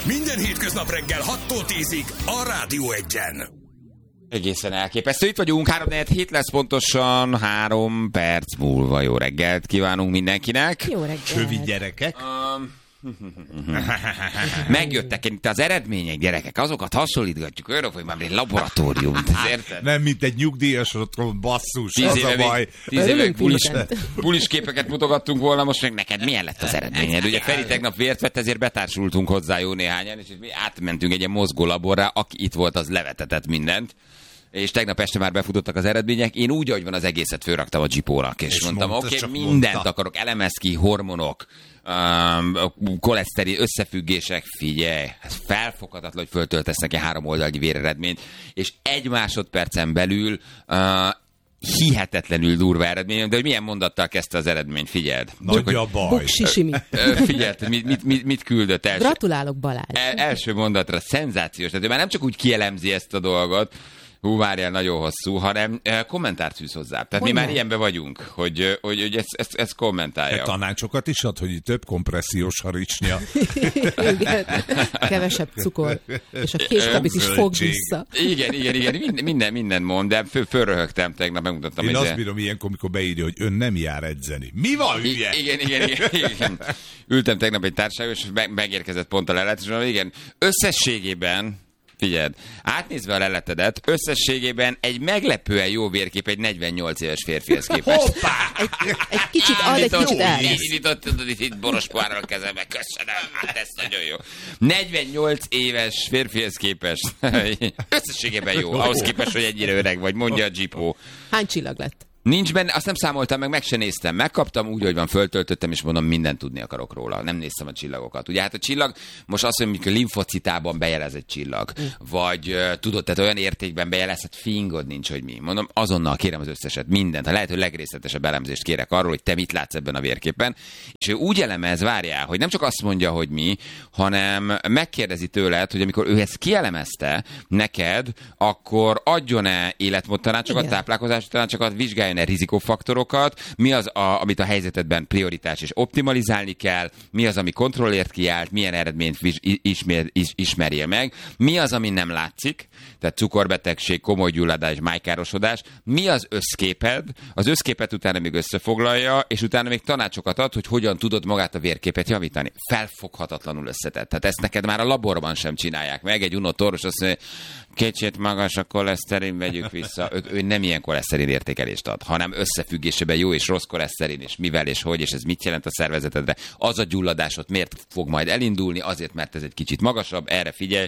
Minden hétköznap reggel 6-tól 10-ig a Rádió 1-en. Egészen elképesztő. Itt vagyunk, 3-4-7 lesz pontosan, 3 perc múlva. Jó reggelt kívánunk mindenkinek. Jó reggelt. Csövi gyerekek. Megjöttek itt az eredmények, gyerekek, azokat hasonlítgatjuk önök, hogy már egy laboratórium. Nem, mint egy nyugdíjas otthon, basszus, 10 az a baj. 10 éve pulis képeket mutogattunk volna, most meg neked milyen lett az eredményed? Ugye Feri tegnap vért vett, ezért betársultunk hozzá jó néhányan, és mi átmentünk egy ilyen mozgólaborra, aki itt volt, az levetetett mindent. És tegnap este már befutottak az eredmények. Én úgy, ahogy van, az egészet fölraktam a Jeepónak, és mondtam, oké, mindent akarok, elemeszki, hormonok, koleszterin, összefüggések, figyelj, ez felfoghatatlan, hogy föltöltesz neki 3 oldalnyi véreredményt, és 1 másodpercen belül hihetetlenül durva eredmény, de hogy milyen mondattal kezdte az eredményt, figyeld. Nagy a baj. Buksisimi. Figyeld, mit küldött első. Gratulálok, Balázs. Első mondatra szenzációs, tehát ő már nem csak úgy kielemzi ezt a dolgot, várjál, nagyon hosszú, hanem kommentárt fűz hozzá. Tehát mi már ilyenben vagyunk, hogy ezt kommentálja. Tanácsokat is ad, hogy több kompressziós haricsnya. Igen. Kevesebb cukor. És a késkabit is fog vissza. Igen, minden mond, de fölröhögtem tegnap, megmutattam. Én azt bírom ilyenkor, amikor beírja, hogy ön nem jár edzeni. Mi van, hülye? Igen. Ültem tegnap egy társaságban, és megérkezett pont a lelet, és igen, összességében figyeld, átnézve a leletedet, összességében egy meglepően jó vérkép egy 48 éves férfihez képest. Hoppá! Egy kicsit ad, egy kicsit el. Itt boros pohárral a kezembe, köszönöm, hát ez nagyon jó. 48 éves férfihez képest. Összességében jó, ahhoz képest, hogy ennyire öreg vagy, mondja a Jeepó. Hány csillag lett? Nincs benne, azt nem számoltam meg se néztem. Megkaptam úgy, hogy van, föltöltöttem, és mondom, mindent tudni akarok róla. Nem néztem a csillagokat. Ugye hát a csillag, most azt mondjuk, hogy limfocitában bejelez egy csillag, vagy tudod, tehát olyan értékben bejelez, hát fingod nincs, hogy mi. Mondom, azonnal kérem az összeset, mindent. A lehető legrészletesebb elemzést kérek arról, hogy te mit látsz ebben a vérképen. És ő úgy elemez, várjál, hogy nem csak azt mondja, hogy mi, hanem megkérdezi tőled, hogy amikor ő ezt kielemezte neked, akkor adjon-e életmódtanácsokat, táplálkozási tanácsokat, vizsgáljon rizikófaktorokat, mi az, amit a helyzetedben prioritás és optimalizálni kell, mi az, ami kontrollért kiállt, milyen eredményt ismerjél meg, mi az, ami nem látszik, tehát cukorbetegség, komoly gyulladás, májkárosodás, mi az összképed, az összképet utána még összefoglalja, és utána még tanácsokat ad, hogy hogyan tudod magát a vérképet javítani. Felfoghatatlanul összetett. Tehát ezt neked már a laborban sem csinálják meg. Egy unott orvos azt mondja, kicsit magas a koleszterin, vegyük vissza. Ő nem ilyen koleszterin értékelést ad, hanem összefüggésében jó és rossz koleszterin, és mivel és hogy, és ez mit jelent a szervezetedre. Az a gyulladásod miért fog majd elindulni, azért, mert ez egy kicsit magasabb, erre figyelj.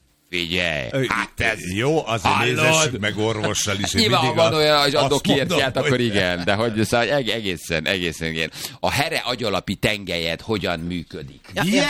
Hát ez jó, azért nézessük meg orvossal is. Nyilván, ha van olyan, hogy adok kiértját, akkor igen, de hogy szóval egészen igen. A here agyalapi tengelyed hogyan működik?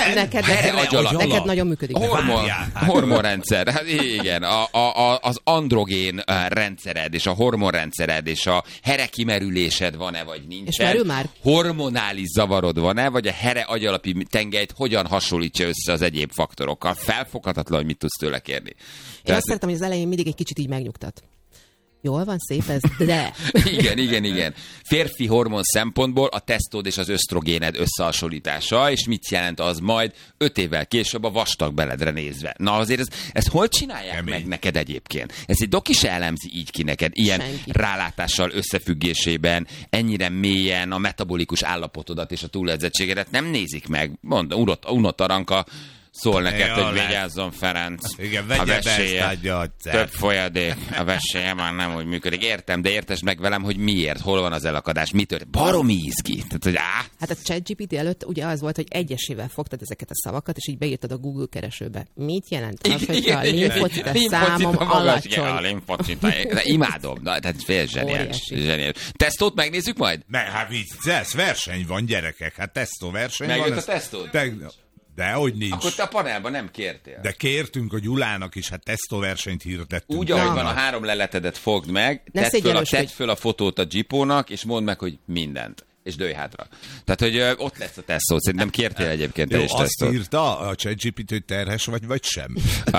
Neked nagyon működik. Hormonrendszer, hát igen, az androgén rendszered, és a hormonrendszered, és a here kimerülésed van-e, vagy nincsen? És merül már? Hormonális zavarod van-e, vagy a here agyalapi tengelyt hogyan hasonlítja össze az egyéb faktorokkal? Felfoghatatlan, hogy mit tudsz tőle kérni. Én azt szeretem, hogy az elején mindig egy kicsit így megnyugtat. Jól van, szép ez, de... Igen. Férfi hormon szempontból a tesztód és az ösztrogéned összehasonlítása, és mit jelent az majd 5 évvel később a vastag beledre nézve. Na azért ezt hol csinálják meg neked egyébként? Ez egy doki se elemzi így ki neked, ilyen rálátással, összefüggésében, ennyire mélyen a metabolikus állapotodat és a túledzettségedet nem nézik meg. Mondd, Unott Aranka szól neked, hogy vigyázzon, Ferenc. Igen, a vesélye, több folyadék, a vesélye már nem úgy működik. Értem, de értesd meg velem, hogy miért, hol van az elakadás, mitől. Baromi izgi. Tehát, hogy Hát a ChatGPT előtt ugye az volt, hogy egyesével fogtad ezeket a szavakat, és így beírtad a Google keresőbe. Mit jelent az, hogy a limfocita számom alacsony? A limfocita. Imádom. Tehát zseniális. Tesztót megnézzük majd? Hát vicces, verseny van, gyerekek. Hát tesztóverseny van. Megjött a tesztót? Dehogy nincs. Akkor te a panelban nem kértél. De kértünk a Gyulának is, hát tesztóversenyt hirdettünk. Úgy, ahogy van, a 3 leletedet fogd meg, tedd föl a fotót a Jeepónak, és mondd meg, hogy mindent. és dőj hátra. Tehát, hogy ott lesz a tesztó. Szerintem kértél egyébként te is azt tesztót. írta a ChatGPT, hogy terhes vagy sem?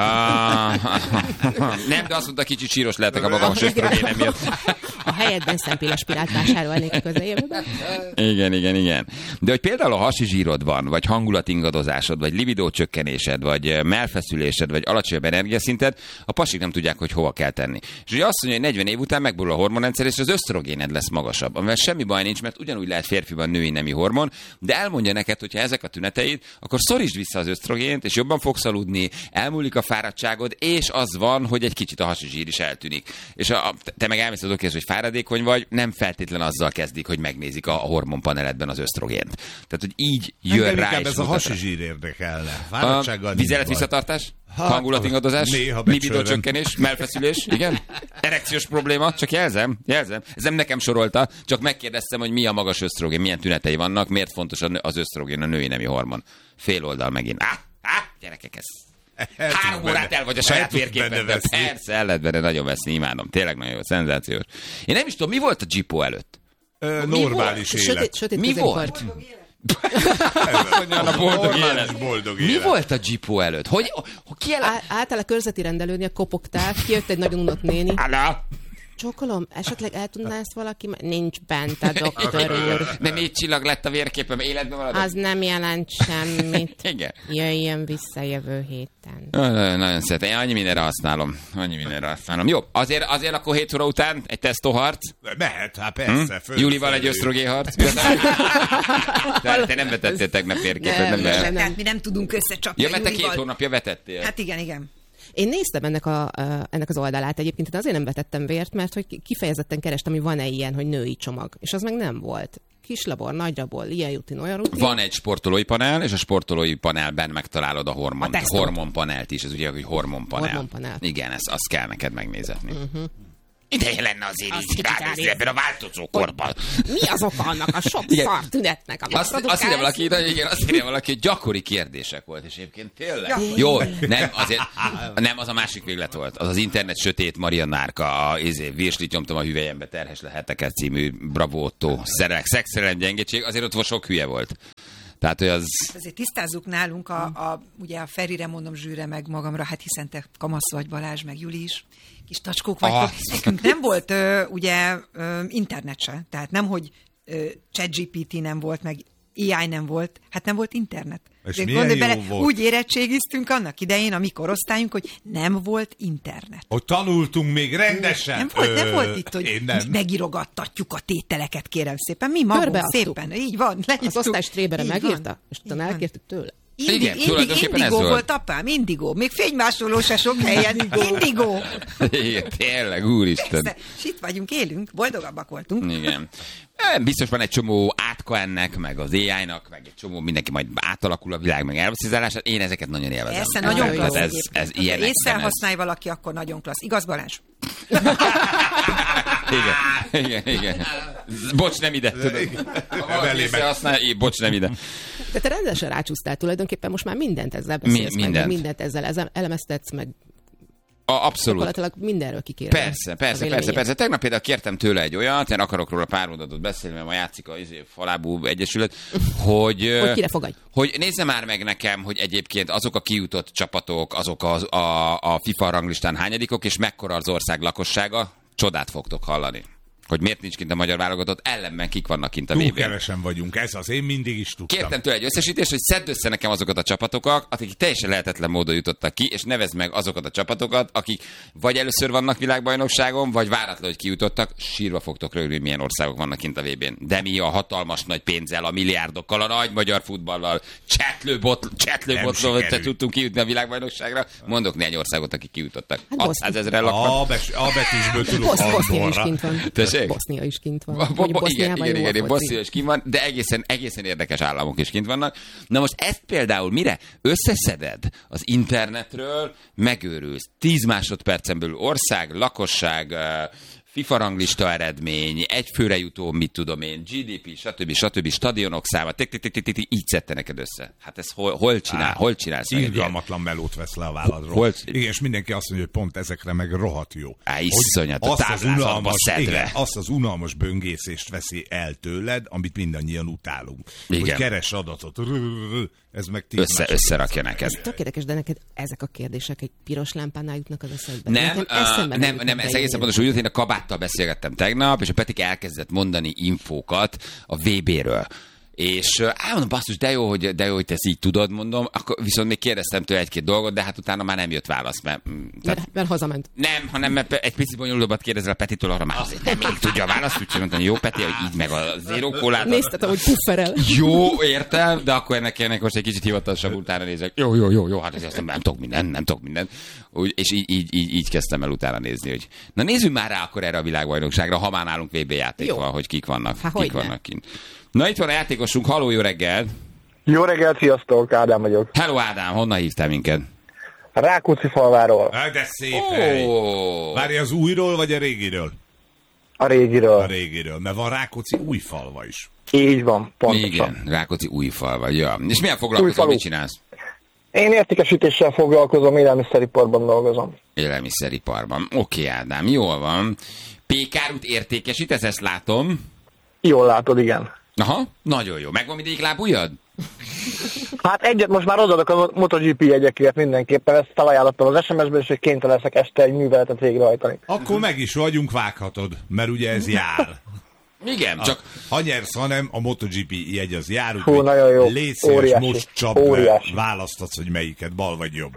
Nem, de azt mondta, kicsit síros lehetek a magamos ösztrogénem miatt. A helyedben szempillespirált vásárolnék a közeljövőben. Igen. De hogy például a hasi zsírod van, vagy hangulatingadozásod, vagy libidó csökkenésed, vagy mellfeszülésed, vagy alacsonyabb energiaszinted, a pasik nem tudják, hogy hova kell tenni. És ugye azt mondja, hogy 40 év után megborul a hormonrendszer, és az ösztrogéned lesz magasabb. Amivel semmi baj nincs, mert ugyanúgy lehet férfiban női nemi hormon, de elmondja neked, hogyha ezek a tüneteid, akkor szorítsd vissza az ösztrogént, és jobban fogsz aludni, elmúlik a fáradtságod, és az van, hogy egy kicsit a hasi zsír is eltűnik. És te meg elmész az okéz, hogy fáradékony vagy, nem feltétlen azzal kezdik, hogy megnézik a hormonpaneledben az ösztrogént. Tehát, hogy így jön rá, és ez a hasi zsír érdekelne. Fáradtsággal vizelet visszatartás? Hangulatingadozás? Libidó csökkenés? Mellfeszülés? Igen? Erekciós probléma? Csak jelzem. Ez nem nekem sorolta, csak megkérdeztem, hogy mi a magas ösztrogén, milyen tünetei vannak, miért fontos az ösztrogén, a női nemi hormon. Fél oldal megint. Gyerekek, ez 3 órát el vagy a saját vérképeddel. Persze, el lehet benne nagyon veszni, imádom. Tényleg nagyon jó, szenzációs. Én nem is tudom, mi volt a Gipó előtt? Normális élet. Sötét mi volt? Boldog élet. Mi volt a Gipó előtt? Álltál a körzeti rendelőnél, kopogtál, kijött egy nagyon unott néni. Állá! Csókolom, esetleg el tudná ezt valaki? Nincs bent a doktor úr. De 4 csillag lett a vérképem, életben maradok? Az nem jelent semmit. Igen. Jöjjön vissza jövő héten. Nagyon szeretem. Én annyi mindenre használom. Jó, azért akkor 7 óra után egy tesztóharc. Mehet, hát persze. Júlival egy ösztrogénharc. Te nem vetettél tegnap vérképet. Nem. Tehát mi nem tudunk összecsapni. Ja, mert te 2 hónapja vetettél. Hát igen. Én néztem ennek az oldalát egyébként, de azért nem vetettem vért, mert hogy kifejezetten kerestem, hogy van-e ilyen, hogy női csomag. És az meg nem volt. Kislabor, nagyrabor, ilyen rutin, olyan rutin. Van egy sportolói panel, és a sportolói panelben megtalálod a hormonpanelt is. Ez ugye, hogy hormonpanel. Igen, azt kell neked megnézetni. Ideje lenne azért így ránézni ebben a változó korban. Mi az oka annak a sok szar tünetnek, amit azt írja valaki, hogy gyakori kérdések volt, és egyébként tényleg. Jó, nem, az a másik véglet volt. Az internet sötét Maria Nárka, virslit nyomtam a hüvelyembe, terhes lehetek című Bravo Otto szexszerelem gyengétség, azért ott sok hülye volt. Tehát, hogy az... Azért tisztázzuk nálunk, ugye a Ferire mondom zsűre meg magamra, hát hiszen te kamasz vagy, Balázs, meg Juli is, kis tacskók vagy. Nekünk nem volt internet se, tehát nem, hogy ChatGPT nem volt, meg AI nem volt, hát nem volt internet. És milyen jó volt. Úgy érettségiztünk annak idején, a mi korosztályunk, hogy nem volt internet. Hogy tanultunk még rendesen. Nem volt itt, hogy megirogattatjuk a tételeket, kérem szépen. Mi magunk szépen. Így van. Az osztályos trébere megírta, és utána elkértük tőle. Indigo volt apám, Indigo. Még fénymásoló se sok helyen. Indigo. Igen, tényleg, úristen. És itt vagyunk, élünk, boldogabbak voltunk. Igen. Biztos van egy csomó átka ennek, meg az AI-nak, meg egy csomó mindenki majd átalakul a világ, meg elveszizálását. Én ezeket nagyon élvezem. Persze, nagyon klassz. Ez ilyenekben. Észre használj valaki, akkor nagyon klassz. Igaz, Balázs? Igen. Bocs, nem ide. Bocs, nem ide. De te rendesen rácsúsztál tulajdonképpen, most már mindent ezzel beszélsz, mindent ezzel elemeztetsz, meg abszolút. Mindenről kikérem. Persze. Tegnap például kértem tőle egy olyat, én akarok róla pár mondatot beszélni, mert ma játszik a Falábú Egyesület, hogy kire fogadj? Hogy nézze már meg nekem, hogy egyébként azok a kijutott csapatok, azok a FIFA ranglistán hányadikok, és mekkora az ország lakossága, csodát fogtok hallani. Hogy miért nincs kint a magyar válogatott, ellenben kik vannak kint a VB-n. Túl kevesen vagyunk, ez az, én mindig is tudtam. Kértem tőle egy összesítést, hogy szedd össze nekem azokat a csapatokat, akik teljesen lehetetlen módon jutottak ki, és nevezd meg azokat a csapatokat, akik vagy először vannak világbajnokságon, vagy váratlan, hogy kijutottak, sírva fogtok rögni, hogy milyen országok vannak kint a VB-n. De mi a hatalmas nagy pénzzel, a milliárdokkal, a nagy magyar futballal, csetlőbotlól tudtunk kijutni a világbajnokságra. Mondok néhány országot, akik kijutottak. 600 000 laknak. A betűsből tudok Bosznia is kint van. Igen, Bosznia is kint van, de egészen érdekes államok is kint vannak. Na most ezt például mire összeszeded az internetről, megőrülsz. 10 másodpercen belül ország, lakosság, FIFA ranglista eredmény, egy főre jutó, mit tudom én, GDP, stb. Stadionok száma, így szedte neked össze. Hát ez hol csinálsz? Irgalmatlan melót vesz le a válladról. Igen, és mindenki azt mondja, hogy pont ezekre meg rohadt jó. Iszonyat, a táblázatba szedve. Azt az unalmas böngészést veszi el tőled, amit mindannyian utálunk. Igen. Hogy keres adatot, ez meg összerakja neked. Tök érdekes, de neked ezek a kérdések egy piros lámpánál jutnak az eszedbe. Nem, ez egészen pontosan úgy, hogy én a Kabáttal beszélgettem tegnap, és a Petik elkezdett mondani infókat a VB-ről. És mondom, basszus, de jó, hogy te ezt így tudod, mondom, akkor viszont még kérdeztem tőle egy-két dolgot, de hát utána már nem jött válasz, mert hazament. Nem, hanem mert egy picit bonyolultabbat kérdezel a Petitől, arra már azért nem még tudja a választ, úgyhogy mondtam, jó Peti, hogy így meg a zero kólát. Nézted, hogy pufferel. Jó, értem, de akkor ennek most egy kicsit hivatalosabb utána nézek. Jó, hát ezt nem tudok mindent. És így kezdtem el utána nézni, hogy na nézzünk már rá akkor erre a világbajnokságra, ha már nálunk VB játék van, hogy kik vannak kint. Na itt van a játékosunk, halló, jó reggel! Jó reggelt, sziasztok, Ádám vagyok. Hello Ádám, honnan hívtál minket? Rákóczi-Falváról. De szép hely. Várj, az újról vagy a régiről? A régiről. A régiről, mert van Rákóczi Újfalva is. Így van, pontosan. Igen, Rákóczi Újfalva, ja. És milyen foglalkozol, mit csinálsz? Én értékesítéssel foglalkozom, élelmiszeriparban dolgozom. Élelmiszeriparban. Oké, Ádám, jól van. Pékárút értékesítesz, ezt látom. Jól látod, igen. Aha, nagyon jó. Megvan mindegyik lábujjad? Hát egyet most már odaadok a MotoGP jegyekért mindenképpen, ezt felajánlottam az SMS-ben, és hogy kénytelen leszek este egy műveletet végrehajtani. Akkor meg is vagyunk, vághatod, mert ugye ez jár. Igen, csak... Ha nyersz, hanem a MotoGP jegy az jár, úgyhogy nagyon jó. Légy szíves, most csapd le, választatsz, hogy melyiket, bal vagy jobb.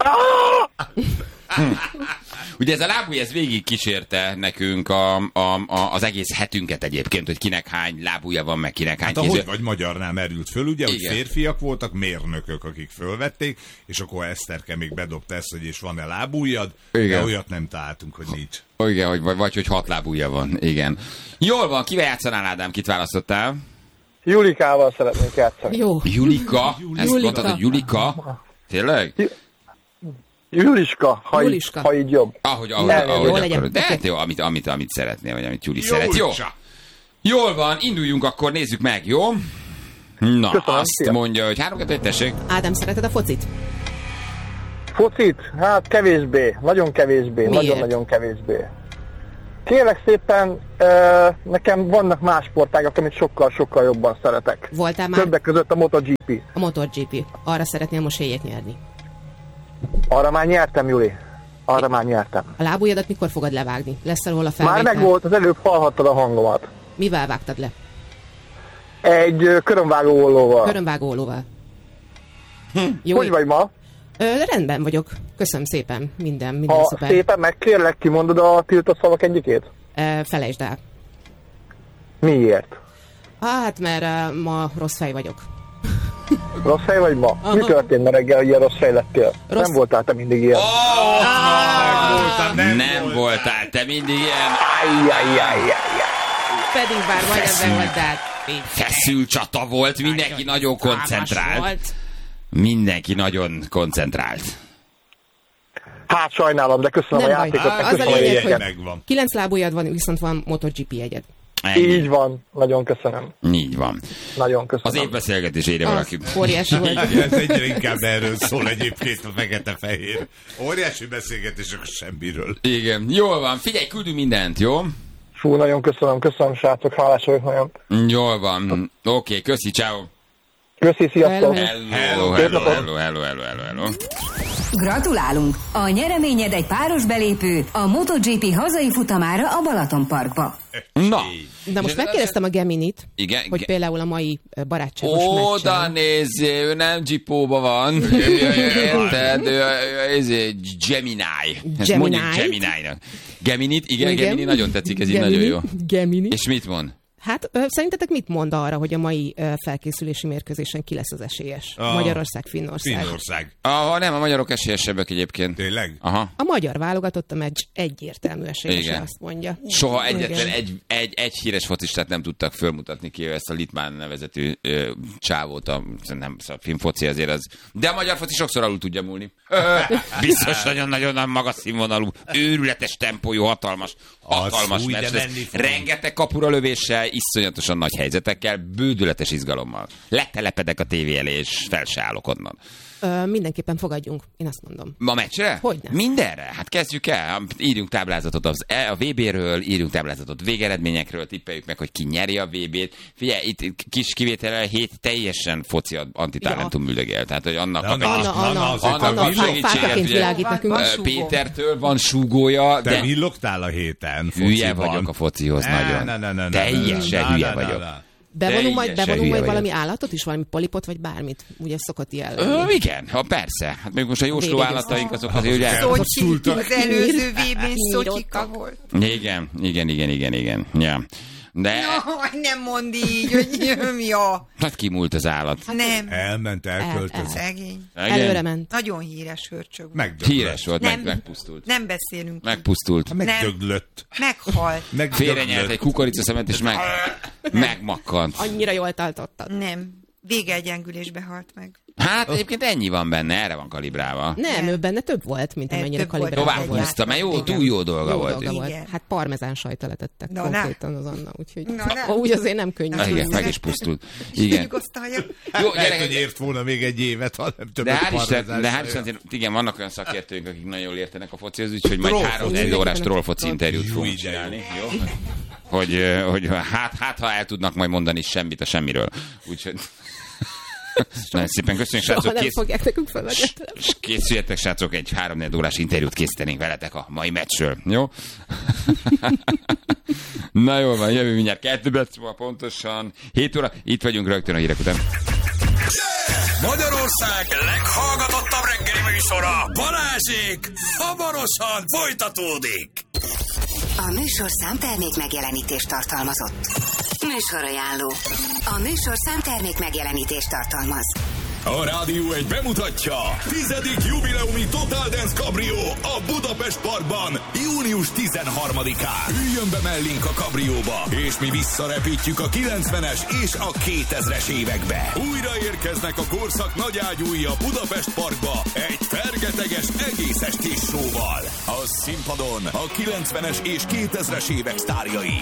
Ugye ez a lábúj, ez végig kísérte nekünk az egész hetünket egyébként, hogy kinek hány lábúja van, meg kinek hány kéző. Hát ahogy vagy magyarnál merült föl, ugye, hogy férfiak voltak, mérnökök, akik fölvették, és akkor Eszterke még bedobta ezt, hogy és van-e lábújad, de olyat nem találtunk, hogy nincs. Igen, vagy hogy 6 lábúja van, igen. Jól van, kivel játszanál, Ádám, kit választottál? Julikával szeretnék játszani. Jó. Julika? Ezt mondtad, hogy Julika? Tényleg? Juliska, ha így jobb. Ahogy akarod. De hát jó, amit szeretnél, vagy amit Juli szeret. Jó. Jól van, induljunk akkor, nézzük meg, jó? Na, köszönöm, azt mondja, hogy 3-2-1, tessék. Ádám, szereted a focit? Focit? Hát kevésbé, nagyon kevésbé, nagyon-nagyon kevésbé. Kérlek szépen, nekem vannak más sportágak, amit sokkal-sokkal jobban szeretek. Voltál már? Többek között a MotoGP. A MotoGP. Arra szeretnél most éjjét nyerni? Arra már nyertem, Juli. Arra már nyertem. A lábujjadat mikor fogod levágni? Lesz róla felvétel? Már megvolt, az előbb hallhattad a hangomat. Mivel vágtad le? Egy körömvágó ollóval. Körömvágó ollóval. Jó, hogy vagy ma? Rendben vagyok. Köszönöm szépen. Minden szuper. Szépen megkérlek, kimondod a tiltott szavak egyikét? Felejtsd el. Miért? Hát, mert ma rossz fej vagyok. Rossz fej vagy ma? Aha. Mi történt ma reggel, hogy ilyen rossz fej lettél? Nem voltál te mindig ilyen. Nem voltál te mindig ilyen. Pedig bár majdnem bevoltál. Feszült csata volt, mindenki nagyon koncentrált. Mindenki nagyon koncentrált. Hát sajnálom, de köszönöm nem a játékot. Az a lényeg, hogy 9 lábujjad van, viszont van MotoGP jegyed. Így van, nagyon köszönöm. Így van. Nagyon köszönöm. Az épp beszélgetés írja valaki. Óriási volt. Ez egyre inkább erről szól egyébként a fekete-fehér. Óriási beszélgetések semmiről. Igen, jól van. Figyelj, küldünk mindent, jó? Fú, nagyon köszönöm srácok, hálás vagyok nagyon. Jól van. Oké, köszi, ciao. Köszi, sziasztok. Hello. Gratulálunk! A nyereményed egy páros belépő a MotoGP hazai futamára a Balatonparkba. Na, de most megkérdeztem a Geminit, igen, hogy például a mai barátságos meccsen. Oda nézzél, ő nem Gipóba van. Érted? Ez egy Gemini. Ezt mondjuk Gemini-nak. Geminit, igen, Gemini nagyon tetszik, ez így nagyon jó. Gemini. És mit mond? Hát szerintetek mit mond arra, hogy a mai felkészülési mérkőzésen ki lesz az esélyes? Magyarország, Finnország. Nem, a magyarok esélyesebbek egyébként. Tényleg? Aha. A magyar válogatott a meccs egyértelmű esélyese, azt mondja. Soha egyetlen egy híres focistát nem tudtak fölmutatni ki, ezt a Litmán nevezetű csávót, nem a finn foci azért az. De a magyar foci sokszor alul tudja múlni. Biztos nagyon-nagyon magas színvonalú, őrületes tempójú, hatalmas meccs lesz. Rengeteg kapura lövéssel, iszonyatosan nagy helyzetekkel, bődületes izgalommal. Letelepedek a tévé elé, és fel se állok onnan. Mindenképpen fogadjunk, én azt mondom. Ma meccsre? Hogyne? Mindenre? Hát kezdjük el. Írjunk táblázatot a VB-ről, írjunk táblázatot végeredményekről, tippeljük meg, hogy ki nyeri a VB-t. Figyelj, itt kis kivétellel 7 teljesen foci antitalentum üldögél. Tehát, hogy annak a segítséget, világít nekünk. Pétertől van súgója. Te villogtál a héten fociban. Hülye vagyok a focihoz nagyon. Teljesen hülye vagyok. Bevonunk majd valami állatot is, valami polipot, vagy bármit? Ugye szokott ilyen. Igen, persze. Hát még most a jósló állataink azok azért ugye... Szocsi, az előző VB-n Szotyika volt. Igen. Ja. De... nem mondd így, hogy ja. Hát kimúlt az állat. Nem. Elment, elköltözött. Szegény. Előre ment. Nagyon híres hörcsög. Híres volt, megpusztult. Nem beszélünk. Megpusztult. Megdöglött. Meghalt. Félrenyelt egy kukoricaszemet, és megmakkant. Annyira jól tartottad. Nem. Végegyengülésbe halt meg. Hát egyébként ennyi van benne, erre van kalibrálva. Nem, ő benne több volt, mint amennyire kalibrálva volt. Tovább húzta, mert túl jó dolga volt. Hát parmezán sajta letettek konkrétan az Anna, úgyhogy úgy azért nem könnyű. Igen, meg is pusztult. Igen. Jó, lehet, hogy ért volna még egy évet, ha nem többet parmezán. De hál' Isten, igen, vannak olyan szakértőink, akik nagyon jól értenek a focihoz, úgyhogy majd 3-4 órás trollfoci interjút fogunk csinálni. Jó? Hogy ha el tudnak majd mondani semmit a semmiről. Úgyhogy... Nagyon szépen köszönjük, srácok. Nem fogják nekünk felvegetni. Készüljetek, srácok, egy 3-4 órás interjút készítenénk veletek a mai meccsről. Jó? Na jól van, jövő mindjárt 2 perc múlva pontosan. 7 óra, itt vagyunk rögtön a hírek után. Magyarország leghallgatottabb reggeli műsora, Balázsék, hamarosan folytatódik. A műsorszám termék megjelenítést tartalmazott. Műsorajánló. A műsorszám termék megjelenítést tartalmaz. A Rádió 1 bemutatja 10. jubileumi Total Dance Cabrio a Budapest Parkban június 13-án. Üljön be mellénk a kabrióba, és mi visszarepítjük a 90-es és a 2000-es évekbe. Újra érkeznek a korszak nagyágyúi a Budapest Parkba egy fergeteges egész estés showval. A színpadon a 90-es és 2000-es évek sztárjai.